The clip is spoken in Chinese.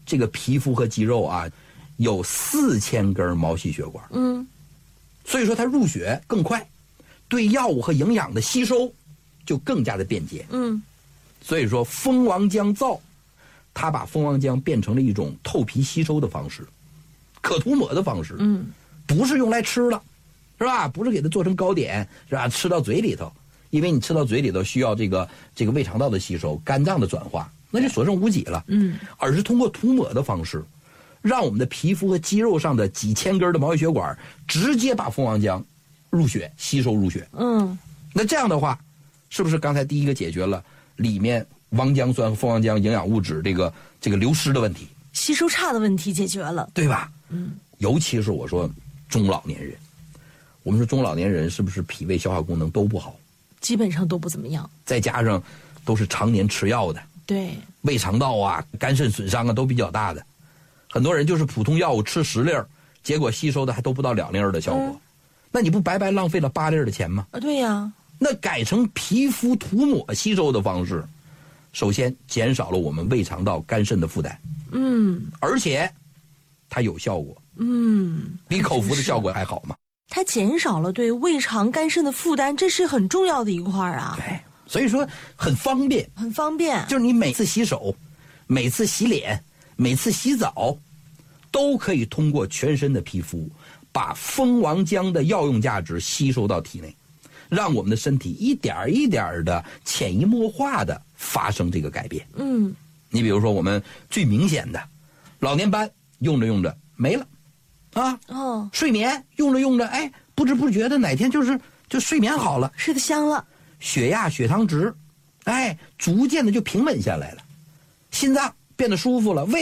这个皮肤和肌肉啊，有4000根毛细血管。所以说它入血更快，对药物和营养的吸收就更加的便捷。所以说蜂王浆皂，它把蜂王浆变成了一种透皮吸收的方式，可涂抹的方式。不是用来吃了，是吧？不是给它做成糕点，是吧？吃到嘴里头，因为你吃到嘴里头需要这个胃肠道的吸收，肝脏的转化，那就所剩无几了。而是通过涂抹的方式，让我们的皮肤和肌肉上的几千根的毛细血管直接把蜂王浆入血吸收入血。那这样的话，是不是刚才第一个解决了里面王浆酸和蜂王浆营养物质这个流失的问题， 吸收差的问题解决了， 对吧？尤其是我说中老年人，我们说中老年人是不是脾胃消化功能都不好？ 基本上都不怎么样， 再加上都是常年吃药的， 对， 胃肠道啊、肝肾损伤啊都比较大的，很多人就是普通药物吃10粒，结果吸收的还都不到2粒的效果。那你不白白浪费了8粒的钱吗？ 对呀。 那改成皮肤涂抹吸收的方式，首先减少了我们胃肠道、肝肾的负担，而且它有效果，比口服的效果还好嘛。 它减少了对胃肠、肝肾的负担，这是很重要的一块啊。 对，所以说很方便， 很方便。 就是你每次洗手、每次洗脸、每次洗澡，都可以通过全身的皮肤，把蜂王浆的药用价值吸收到体内，让我们的身体一点一点的潜移默化的发生这个改变。你比如说我们最明显的，老年斑用着用着没了，啊，睡眠用着用着，哎，不知不觉的哪天就睡眠好了， 睡得香了， 血压、血糖值，哎，逐渐的就平稳下来了，心脏变得舒服了，胃